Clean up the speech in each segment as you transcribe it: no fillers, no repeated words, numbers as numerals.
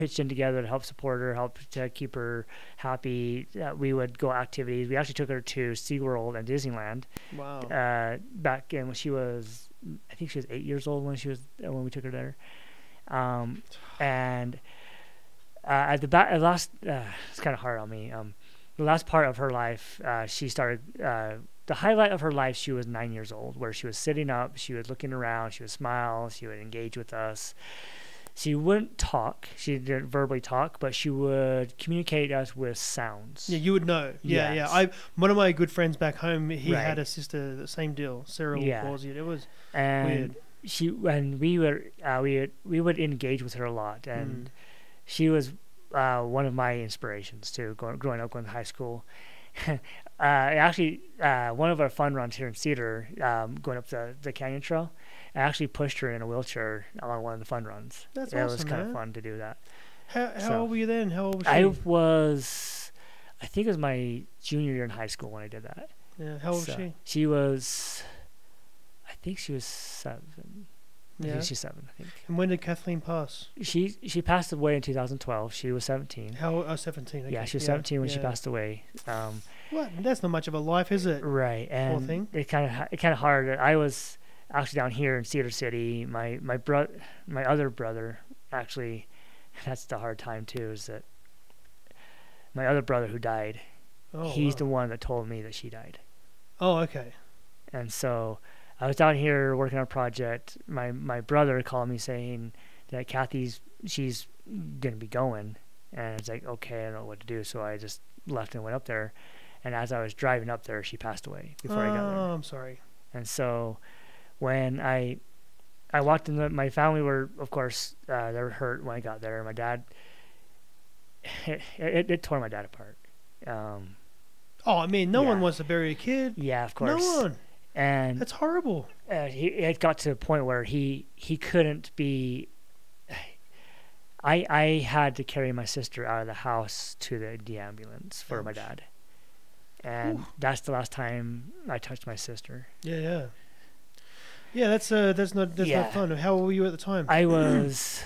pitched in together to help support her, help to keep her happy. We would go activities. We actually took her to SeaWorld and Disneyland Wow. back in when she was, I think she was 8 years old when we took her there. And at the back, it's kind of hard on me. The last part of her life, she started. The highlight of her life, she was 9 years old, where she was sitting up, she was looking around, she would smile, she would engage with us. She wouldn't talk, she didn't verbally talk, but she would communicate us with sounds. Yeah, you would know. Yeah, Yes. yeah. One of my good friends back home, he Right. had a sister, the same deal, cerebral Yeah. palsy. It was And weird. we would engage with her a lot, and she was one of my inspirations too. Growing up, going to high school, actually, one of our fun runs here in Cedar, going up the canyon trail, I actually pushed her in a wheelchair along one of the fun runs. That's It awesome, was kind man. of fun to do that. How So- old were you then? How old was she? I think it was my junior year in high school when I did that. Yeah, how old So, was she? She was, I think she was 7. I Yeah. think she's 7. I think And when did Kathleen pass? she passed away in 2012. She was 17. How? 17. Okay. Yeah, she was 17 when she yeah. passed away. What? That's not much of a life, is it? Right, and thing. it kind of hard. I was actually down here in Cedar City. My other brother, actually, that's the hard time too. Is that my other brother who died? Oh, He's wow. the one that told me that she died. Oh, okay. And so I was down here working on a project. My brother called me saying that she's gonna be going, and it's like, okay, I don't know what to do. So I just left and went up there. And as I was driving up there, she passed away before I got there. Oh, I'm sorry. And so when I walked in, my family were, of course, they were hurt when I got there. My dad, it tore my dad apart. Oh, I mean, no one Yeah. wants to bury a kid. Yeah, of No course. one. And That's horrible. it got to a point where he couldn't be. I had to carry my sister out of the house to the ambulance for my Ouch. dad, and that's the last time I touched my sister. Yeah, yeah. Yeah, that's not Yeah. not fun. How old were you at the time? I was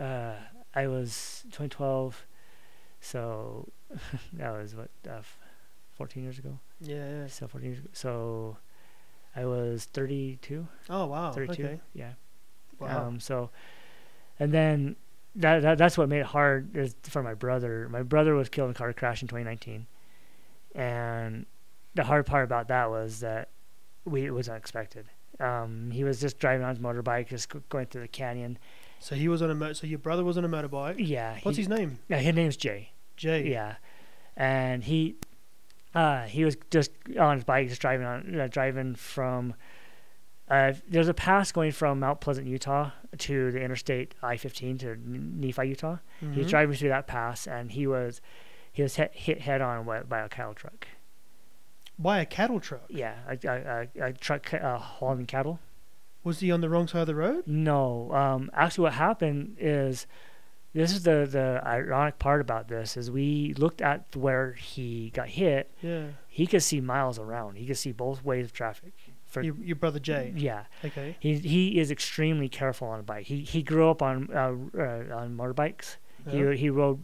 2012, so that was what 14 years ago. Yeah, yeah. So 14 years ago. So I was 32. Oh, wow. 32. Okay. Yeah. Wow. So, and then that's what made it hard is for my brother. My brother was killed in a car crash in 2019, and the hard part about that was that it was unexpected. He was just driving on his motorbike, just going through the canyon. So he was on so your brother was on a motorbike. Yeah. What's his name? Yeah, his name's Jay. Jay. Yeah, and he was just on his bike, just driving from. There's a pass going from Mount Pleasant, Utah, to the Interstate I-15 to Nephi, Utah. He was Mhm. driving through that pass, and he was hit head on by a cattle truck. By a cattle truck. Yeah, a truck hauling cattle. Was he on the wrong side of the road? No, actually, what happened is, this is the ironic part about this is we looked at where he got hit. Yeah. He could see miles around. He could see both ways of traffic. Your brother Jay. Yeah, Okay. he is extremely careful on a bike. He grew up on motorbikes. Yeah. He rode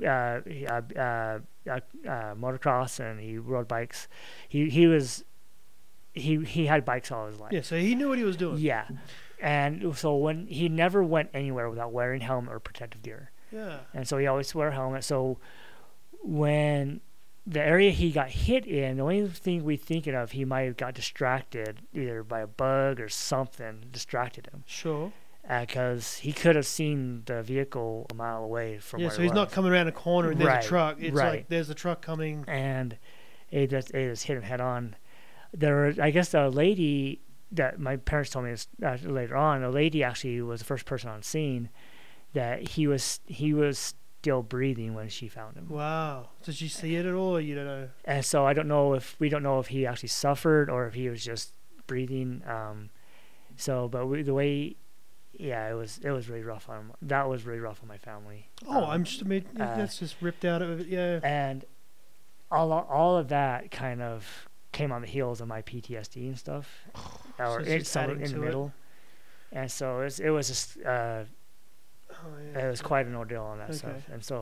motocross, and he rode bikes. He had bikes all his life. Yeah. So he knew what he was doing. Yeah, and so when he never went anywhere without wearing helmet or protective gear, Yeah. and so he always wore a helmet. So when the area he got hit in, the only thing we thinking of, he might have got distracted either by a bug or something distracted him, Sure. because he could have seen the vehicle a mile away from Yeah. where So it he's not was. coming around a corner and there's Right, a truck. It's right. like there's a truck coming. And it just hit him head on. I guess the lady that my parents told me this later on, the lady actually was the first person on scene that he was still breathing when she found him. Wow. Did you see it at all? Or you don't know. And so we don't know if he actually suffered or if he was just breathing. The way, yeah, it was really rough on him. That was really rough on my family. Oh, I mean, that's just ripped out of it. Yeah. And all of that kind of came on the heels of my PTSD and stuff, or it's it's just somewhere adding in the to it. middle. And so it was just Oh, yeah. it was quite an ordeal on that Okay. stuff. And so